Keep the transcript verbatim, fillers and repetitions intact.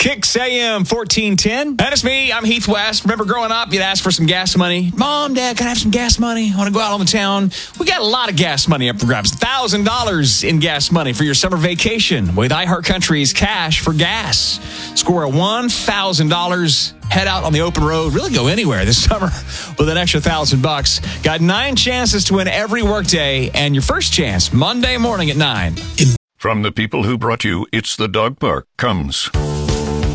Kicks A M fourteen ten. That is me. I'm Heath West. Remember growing up, you'd ask for some gas money. Mom, Dad, can I have some gas money? I want to go out on the town. We got a lot of gas money up for grabs. one thousand dollars in gas money for your summer vacation with iHeartCountry's Cash for Gas. Score a one thousand dollars. Head out on the open road. Really go anywhere this summer with an extra one thousand bucks. Got nine chances to win every workday, and your first chance Monday morning at nine. From the people who brought you It's the Dog Park comes